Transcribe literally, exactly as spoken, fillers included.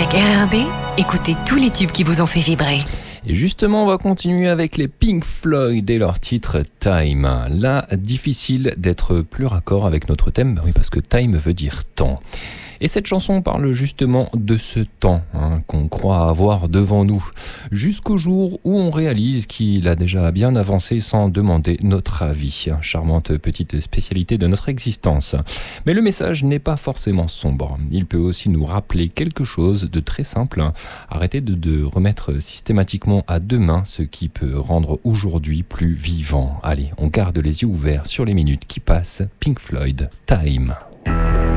Avec R R B, écoutez tous les tubes qui vous ont fait vibrer. Et justement, on va continuer avec les Pink Floyd et leur titre Time. Là, difficile d'être plus raccord avec notre thème, oui, parce que time veut dire temps. Et cette chanson parle justement de ce temps hein, qu'on croit avoir devant nous, jusqu'au jour où on réalise qu'il a déjà bien avancé sans demander notre avis. Charmante petite spécialité de notre existence. Mais le message n'est pas forcément sombre. Il peut aussi nous rappeler quelque chose de très simple. Arrêtez de, de remettre systématiquement à demain ce qui peut rendre aujourd'hui plus vivant. Allez, on garde les yeux ouverts sur les minutes qui passent. Pink Floyd, Time.